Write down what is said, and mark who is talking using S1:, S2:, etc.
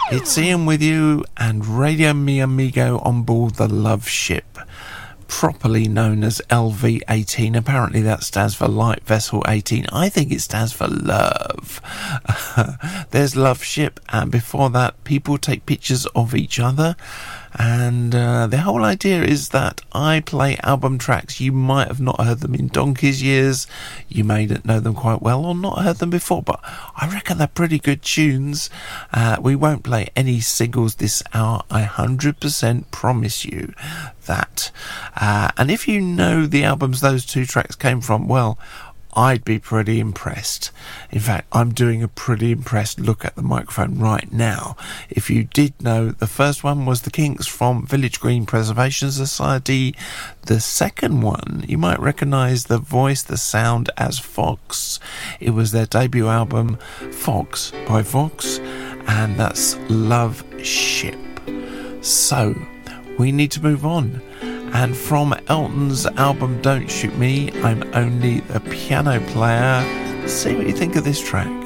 S1: It's Ian with you and Radio Mi Amigo on board the Love Ship, properly known as LV-18. Apparently that stands for Light Vessel 18. I think it stands for love. There's Love Ship, and before that, people take pictures of each other. And the whole idea is that I play album tracks. You might have not heard them in donkey's years. You may not know them quite well or not heard them before, but I reckon they're pretty good tunes. We won't play any singles this hour. I 100% promise you that. And if you know the albums those two tracks came from, well, I'd be pretty impressed. In fact, I'm doing a pretty impressed look at the microphone right now. If you did know, the first one was the Kinks from Village Green Preservation Society. The second one, you might recognise the voice, the sound as Fox. It was their debut album, Fox by Fox, and that's Love Ship. So, we need to move on. And from Elton's album Don't Shoot Me, I'm Only the Piano Player. See what you think of this track.